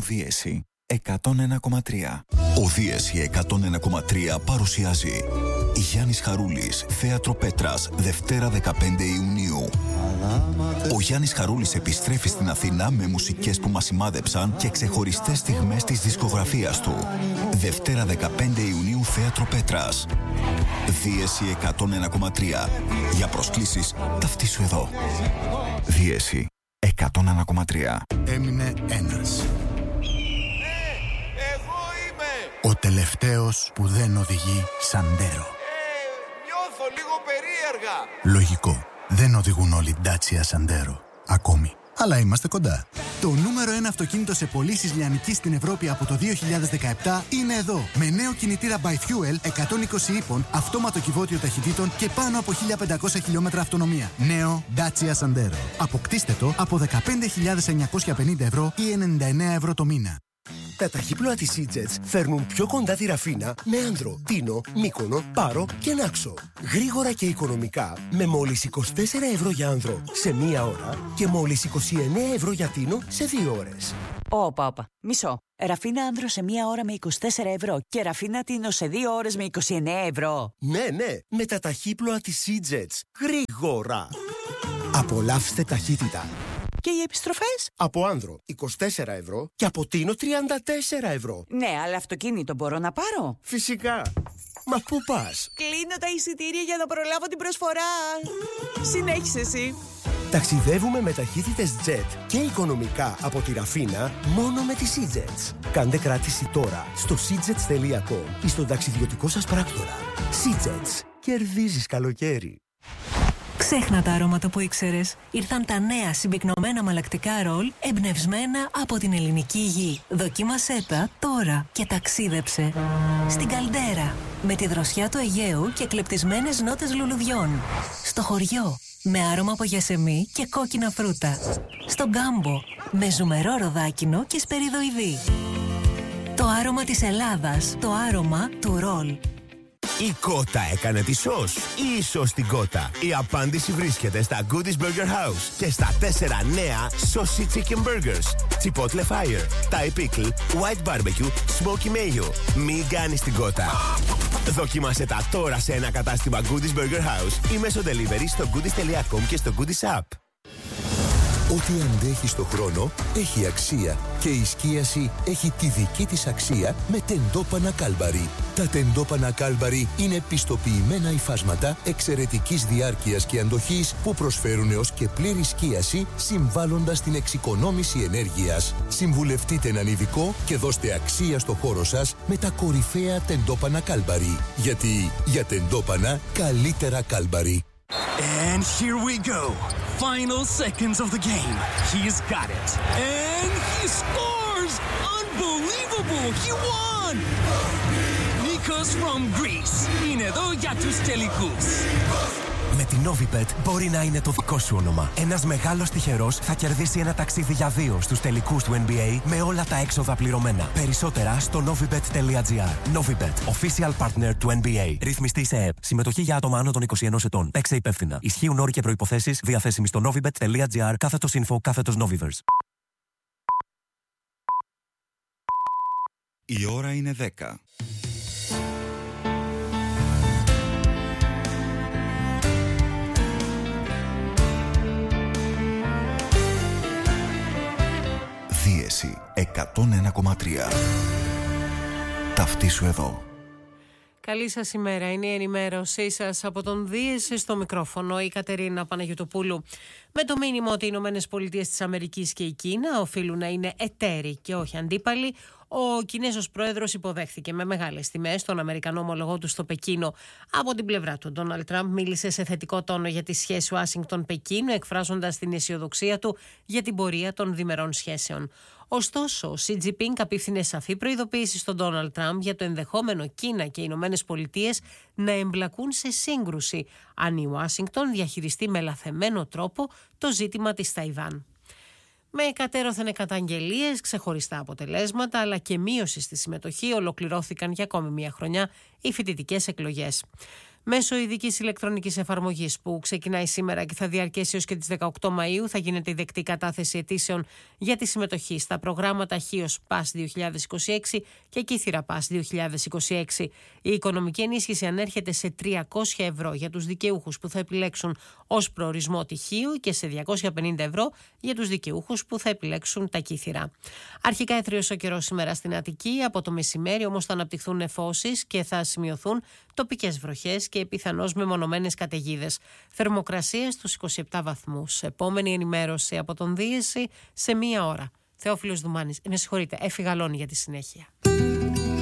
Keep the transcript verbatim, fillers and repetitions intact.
Δίεση εκατόν ένα κόμμα τρία. Ο Δίεση εκατόν ένα κόμμα τρία παρουσιάζει Γιάννης Χαρούλης, Θέατρο Πέτρας, Δευτέρα δεκαπέντε Ιουνίου. Ο Γιάννης Χαρούλης επιστρέφει στην Αθήνα με μουσικές που μας σημάδεψαν και ξεχωριστές στιγμές της δισκογραφίας του. Δευτέρα δεκαπέντε Ιουνίου, Θέατρο Πέτρας. Δίεση εκατόν ένα κόμμα τρία. Για προσκλήσεις, ταυτίσου εδώ. Δίεση εκατόν ένα κόμμα τρία. Έμεινε ένας. Ο τελευταίος που δεν οδηγεί Σαντέρο. Ε, νιώθω λίγο περίεργα. Λογικό. Δεν οδηγούν όλοι Dacia Sandero. Ακόμη. Αλλά είμαστε κοντά. Το νούμερο ένα αυτοκίνητο σε πωλήσεις λιανικής στην Ευρώπη από το δύο χιλιάδες δεκαεπτά είναι εδώ. Με νέο κινητήρα By Fuel εκατόν είκοσι ύπων, αυτόματο κυβότιο ταχυτήτων και πάνω από χίλια πεντακόσια χιλιόμετρα αυτονομία. Νέο Dacia Sandero. Αποκτήστε το από δεκαπέντε χιλιάδες εννιακόσια πενήντα ευρώ ή ενενήντα εννέα ευρώ το μήνα. Τα ταχύπλοα της Σίτζετς φέρνουν πιο κοντά τη Ραφίνα με Άνδρο, Τίνο, Μύκονο, Πάρο και Νάξο. Γρήγορα και οικονομικά με μόλις είκοσι τέσσερα ευρώ για Άνδρο σε μία ώρα και μόλις είκοσι εννέα ευρώ για Τίνο σε δύο ώρες. Όπα, όπα. Μισό. Ραφίνα Άνδρο σε μία ώρα με είκοσι τέσσερα ευρώ και Ραφίνα Τίνο σε δύο ώρες με είκοσι εννέα ευρώ. Ναι, ναι, με τα ταχύπλοα της Σίτζετς. Γρήγορα. Απολαύστε ταχύτητα. Και οι επιστροφές? Από Άνδρο είκοσι τέσσερα ευρώ και από Τίνο τριάντα τέσσερα ευρώ. Ναι, αλλά αυτοκίνητο μπορώ να πάρω? Φυσικά. Μα πού πας? Κλείνω τα εισιτήρια για να προλάβω την προσφορά. Συνέχισε εσύ. Ταξιδεύουμε με ταχύτητες Jet και οικονομικά από τη Ραφίνα μόνο με τη Σίτζετς. Κάντε κράτηση τώρα στο σίτζετς τελεία κομ ή στον ταξιδιωτικό σας πράκτορα. Σίτζετς. Κερδίζεις καλοκαίρι. Ξέχνα τα αρώματα που ήξερες. Ήρθαν τα νέα συμπυκνωμένα μαλακτικά ρολ εμπνευσμένα από την ελληνική γη. Δοκίμασέ τα τώρα και ταξίδεψε στην Καλντέρα με τη δροσιά του Αιγαίου και κλεπτισμένες νότες λουλουδιών. Στο χωριό με άρωμα από γιασεμί και κόκκινα φρούτα. Στον Γκάμπο με ζουμερό ροδάκινο και σπεριδοειδή. Το άρωμα της Ελλάδας, το άρωμα του ρολ. Η Κότα έκανε τη σως ή η σως στην Κότα? Η απάντηση βρίσκεται στα Goodies Burger House και στα τέσσερα νέα Saucy Chicken Burgers, Chipotle Fire, Thai Pickle, White Barbecue, Smoky Mayo. Μην κάνεις την Κότα. Δοκίμασε τα τώρα σε ένα κατάστημα Goodies Burger House ή μέσω delivery στο goodies τελεία κομ και στο Goodies App. Ό,τι αντέχει στο χρόνο έχει αξία και η σκίαση έχει τη δική της αξία με τεντόπανα Κάλμπαρι. Τα τεντόπανα Κάλμπαρι είναι πιστοποιημένα υφάσματα εξαιρετικής διάρκειας και αντοχής που προσφέρουν έως και πλήρη σκίαση συμβάλλοντας στην εξοικονόμηση ενέργειας. Συμβουλευτείτε έναν ειδικό και δώστε αξία στο χώρο σας με τα κορυφαία τεντόπανα Κάλμπαρι. Γιατί για τεντόπανα καλύτερα Κάλμπαρι. And here we go. Final seconds of the game. He's got it. And he scores! Unbelievable! He won! Nikos from Greece. Είναι εδώ για τους τελικούς. Με την Novibet μπορεί να είναι το δικό σου όνομα. Ένας μεγάλος τυχερός θα κερδίσει ένα ταξίδι για δύο στους τελικούς του N B A με όλα τα έξοδα πληρωμένα. Περισσότερα στο novibet τελεία gr. Novibet, official partner του N B A. Ρυθμιστή σε ΕΕΠ. Συμμετοχή για άτομα άνω των είκοσι ενός ετών. Παίξε υπεύθυνα. Ισχύουν όροι και προϋποθέσεις διαθέσιμοι στο novibet τελεία gr κάθετος info κάθετος Noviverse. Η ώρα είναι δέκα. Δίεση εκατόν ένα κόμμα τρία. Ταυτίσου εδώ. Καλή σας ημέρα, είναι η ενημέρωσή σας από τον Δίεση στο μικρόφωνο, η Κατερίνα Παναγιωτοπούλου. Με το μήνυμα ότι οι Ηνωμένες Πολιτείες της Αμερικής και η Κίνα οφείλουν να είναι εταίροι και όχι αντίπαλοι, ο Κινέζος πρόεδρος υποδέχθηκε με μεγάλες τιμές τον Αμερικανό ομολογό του στο Πεκίνο. Από την πλευρά του, ο Ντόναλντ Τραμπ μίλησε σε θετικό τόνο για τη σχέση Ουάσιγκτον-Πεκίνου, εκφράζοντας την αισιοδοξία του για την πορεία των διμερών σχέσεων. Ωστόσο, ο Σι Τζινπίνγκ απίφθινε σαφή προειδοποίηση στον Ντόναλντ Τραμπ για το ενδεχόμενο Κίνα και οι Ηνωμένες Πολιτείες να εμπλακούν σε σύγκρουση αν η Ουάσιγκτον διαχειριστεί με λαθεμένο τρόπο το ζήτημα της Ταϊβάν. Με κατέρωθεν καταγγελίες, ξεχωριστά αποτελέσματα αλλά και μείωση στη συμμετοχή, ολοκληρώθηκαν για ακόμη μια χρονιά οι φοιτητικές εκλογές. Μέσω ειδικής ηλεκτρονικής εφαρμογής που ξεκινάει σήμερα και θα διαρκέσει έως και τις δεκαοκτώ Μαΐου, θα γίνεται η δεκτή κατάθεση αιτήσεων για τη συμμετοχή στα προγράμματα Χίος Pass δύο χιλιάδες είκοσι έξι και Κύθυρα Pass δύο χιλιάδες είκοσι έξι. Η οικονομική ενίσχυση ανέρχεται σε τριακόσια ευρώ για τους δικαιούχους που θα επιλέξουν ως προορισμό τη Χίου και σε διακόσια πενήντα ευρώ για τους δικαιούχους που θα επιλέξουν τα Κύθυρα. Αρχικά έθριος ο καιρός σήμερα στην Αττική, από το μεσημέρι όμως θα αναπτυχθούν νεφώσεις και θα σημειωθούν τοπικές βροχές και πιθανώς μεμονωμένες καταιγίδες. Θερμοκρασίες στους είκοσι επτά βαθμούς. Επόμενη ενημέρωση από τον Δίεση σε μία ώρα. Θεόφιλος Δουμάνης, με συγχωρείτε, έφυγα Λόνη για τη συνέχεια.